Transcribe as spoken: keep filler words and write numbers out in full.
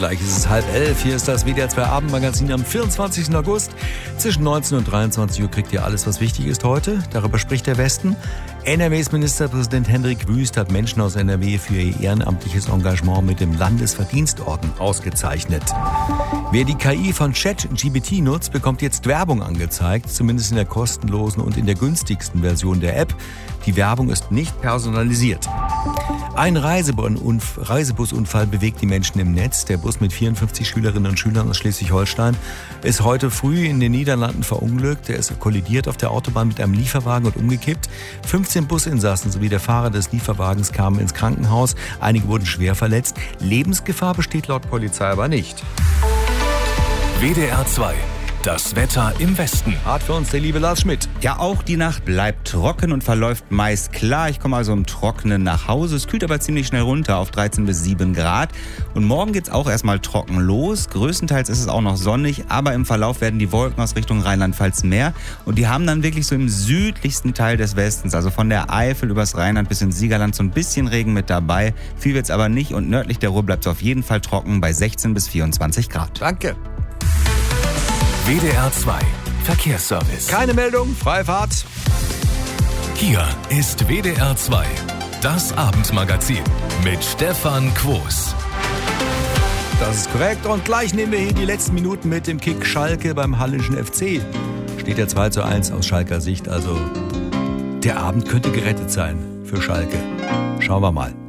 Gleich ist es halb elf. Hier ist das W D R zwei Abendmagazin am vierundzwanzigsten August. Zwischen neunzehn und dreiundzwanzig Uhr kriegt ihr alles, was wichtig ist heute. Darüber spricht der Westen. N R Ws Ministerpräsident Hendrik Wüst hat Menschen aus N R W für ihr ehrenamtliches Engagement mit dem Landesverdienstorden ausgezeichnet. Wer die K I von ChatGPT nutzt, bekommt jetzt Werbung angezeigt, zumindest in der kostenlosen und in der günstigsten Version der App. Die Werbung ist nicht personalisiert. Ein Reisebusunfall bewegt die Menschen im Netz. Der Bus mit vierundfünfzig Schülerinnen und Schülern aus Schleswig-Holstein ist heute früh in den Niederlanden verunglückt. Er ist kollidiert auf der Autobahn mit einem Lieferwagen und umgekippt. fünfzehn Businsassen sowie der Fahrer des Lieferwagens kamen ins Krankenhaus. Einige wurden schwer verletzt. Lebensgefahr besteht laut Polizei aber nicht. W D R zwei. Das Wetter im Westen. Hart für uns der liebe Lars Schmidt. Ja, auch die Nacht bleibt trocken und verläuft meist klar. Ich komme also im Trockenen nach Hause. Es kühlt aber ziemlich schnell runter auf dreizehn bis sieben Grad. Und morgen geht's auch erstmal trocken los. Größtenteils ist es auch noch sonnig, aber im Verlauf werden die Wolken aus Richtung Rheinland-Pfalz mehr. Und die haben dann wirklich so im südlichsten Teil des Westens, also von der Eifel übers Rheinland bis ins Siegerland, so ein bisschen Regen mit dabei. Viel wird's aber nicht und nördlich der Ruhr bleibt es auf jeden Fall trocken bei sechzehn bis vierundzwanzig Grad. Danke. W D R zwei Verkehrsservice. Keine Meldung, freie Fahrt. Hier ist W D R zwei, das Abendmagazin mit Stefan Quos. Das ist korrekt und gleich nehmen wir hier die letzten Minuten mit dem Kick Schalke beim Hallischen F C. Steht ja zwei zu eins aus Schalker Sicht, also der Abend könnte gerettet sein für Schalke. Schauen wir mal.